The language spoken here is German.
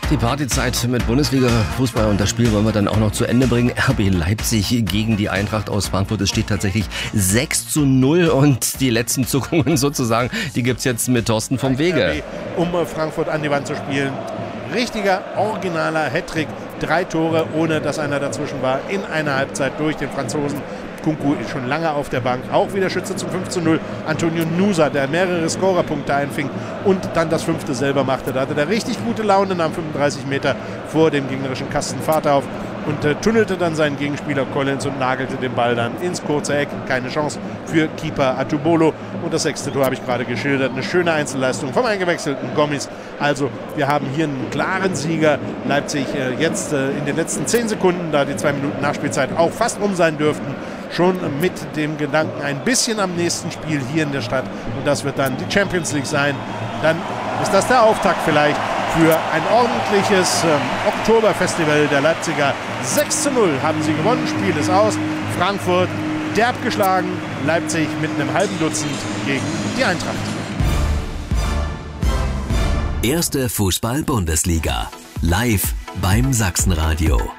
Die Partyzeit mit Bundesliga-Fußball und das Spiel wollen wir dann auch noch zu Ende bringen. RB Leipzig gegen die Eintracht aus Frankfurt. Es steht tatsächlich 6:0 und die letzten Zuckungen sozusagen, die gibt's jetzt mit Thorsten vom Wege. Um Frankfurt an die Wand zu spielen. Richtiger, originaler Hattrick. 3 Tore, ohne dass einer dazwischen war, in einer Halbzeit durch den Franzosen. Kunku ist schon lange auf der Bank. Auch wieder Schütze zum 5:0. Antonio Nusa, der mehrere Scorerpunkte einfing und dann das 5. selber machte. Da hatte er richtig gute Laune, nahm 35 Meter vor dem gegnerischen Kasten Fahrt auf und tunnelte dann seinen Gegenspieler Collins und nagelte den Ball dann ins kurze Eck. Keine Chance für Keeper Atubolo. Und das 6. Tor habe ich gerade geschildert. Eine schöne Einzelleistung vom eingewechselten Gomis. Also wir haben hier einen klaren Sieger. Leipzig jetzt in den letzten 10 Sekunden, da die 2 Minuten Nachspielzeit auch fast rum sein dürften, schon mit dem Gedanken ein bisschen am nächsten Spiel hier in der Stadt. Und das wird dann die Champions League sein. Dann ist das der Auftakt vielleicht für ein ordentliches Oktoberfestival der Leipziger. 6:0 haben sie gewonnen, Spiel ist aus. Frankfurt derb geschlagen, Leipzig mit einem halben Dutzend gegen die Eintracht. Erste Fußball-Bundesliga. Live beim Sachsenradio.